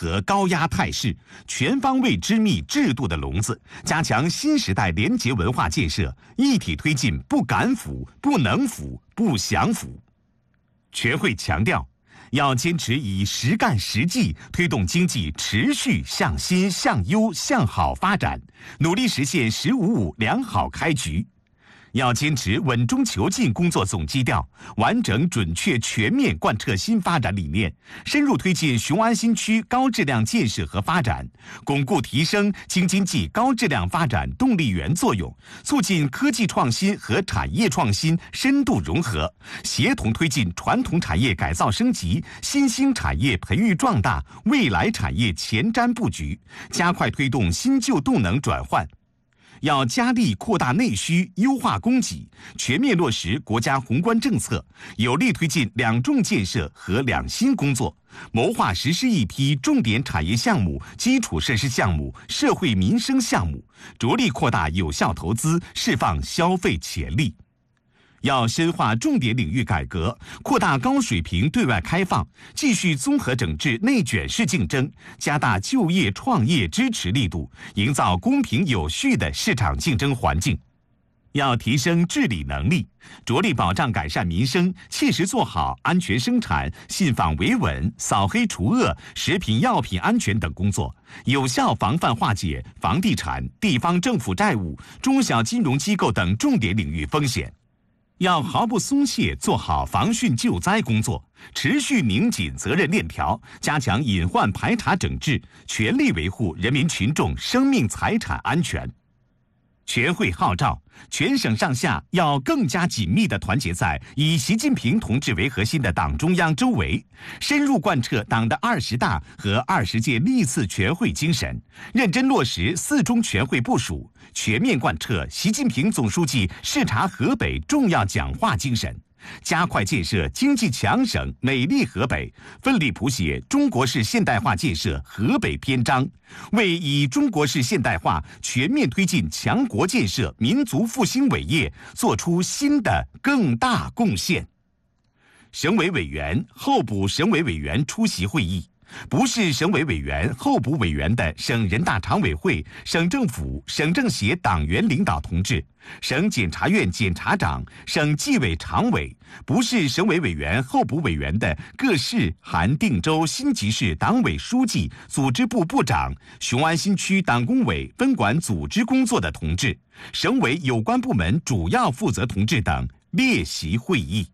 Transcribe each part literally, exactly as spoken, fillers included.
和高压态势，全方位织密制度的笼子，加强新时代廉洁文化建设，一体推进不敢腐、不能腐、不想腐。全会强调，要坚持以实干实际推动经济持续向新、向优、向好发展，努力实现“十五五”良好开局。要坚持稳中求进工作总基调，完整准确全面贯彻新发展理念，深入推进雄安新区高质量建设和发展，巩固提升京津冀高质量发展动力源作用，促进科技创新和产业创新深度融合，协同推进传统产业改造升级、新兴产业培育壮大、未来产业前瞻布局，加快推动新旧动能转换。要加力扩大内需，优化供给，全面落实国家宏观政策，有力推进两重建设和两新工作，谋划实施一批重点产业项目、基础设施项目、社会民生项目，着力扩大有效投资，释放消费潜力。要深化重点领域改革，扩大高水平对外开放，继续综合整治内卷式竞争，加大就业创业支持力度，营造公平有序的市场竞争环境。要提升治理能力，着力保障改善民生，切实做好安全生产、信访维稳、扫黑除恶、食品药品安全等工作，有效防范化解房地产、地方政府债务、中小金融机构等重点领域风险。要毫不松懈做好防汛救灾工作，持续拧紧责任链条，加强隐患排查整治，全力维护人民群众生命财产安全。全会号召全省上下要更加紧密地团结在以习近平同志为核心的党中央周围，深入贯彻党的二十大和二十届历次全会精神，认真落实四中全会部署，全面贯彻习近平总书记视察河北重要讲话精神，加快建设经济强省美丽河北，奋力谱写中国式现代化建设河北篇章，为以中国式现代化全面推进强国建设民族复兴伟业做出新的更大贡献。省委委员、候补省委委员出席会议，不是省委委员、候补委员的省人大常委会、省政府、省政协党员领导同志，省检察院检察长、省纪委常委，不是省委委员、候补委员的各市含定州新集市党委书记、组织部部长、雄安新区党工委分管组织工作的同志，省委有关部门主要负责同志等列席会议。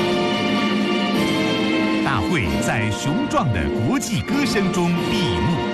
大会在雄壮的国际歌声中闭幕。